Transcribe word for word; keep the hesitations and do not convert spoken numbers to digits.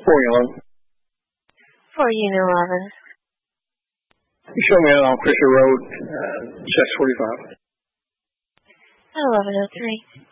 four yellow. For Unit eleven. You show me on Christian Road, uh, six forty-five. At eleven oh three.